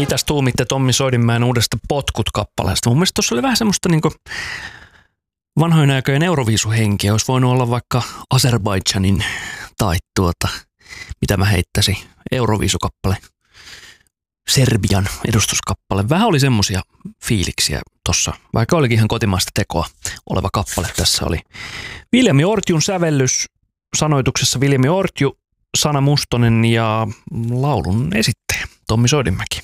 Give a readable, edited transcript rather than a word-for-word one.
Mitäs tuumitte Tommi Soidinmäen uudesta Potkut-kappaleesta? Mun mielestä tuossa oli vähän semmoista niinku vanhojen aikojen Euroviisuhenkiä. Olisi voinut olla vaikka Azerbaidžanin tai mitä mä heittäisin, Euroviisukappale, Serbian edustuskappale. Vähän oli semmoisia fiiliksiä tossa, vaikka olikin ihan kotimaista tekoa oleva kappale. Tässä oli Viljami Ortjun sävellys, sanoituksessa Viljami Ortju, Sanna Mustonen ja laulun esittäjä Tommi Soidinmäki.